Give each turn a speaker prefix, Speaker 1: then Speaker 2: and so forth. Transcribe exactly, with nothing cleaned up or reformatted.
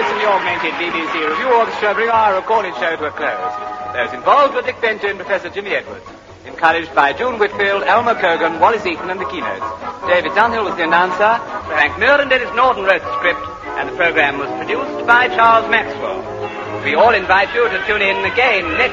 Speaker 1: this and the augmented B B C Review Orchestra bring our recorded show to a close. Those involved were Dick Venture and Professor Jimmy Edwards. Encouraged by June Whitfield, Elmer Kogan, Wallace Eaton and the keynotes. David Dunhill was the announcer. Frank Muir and Dennis Norton wrote the script. And the program was produced by Charles Maxwell. We all invite you to tune in again next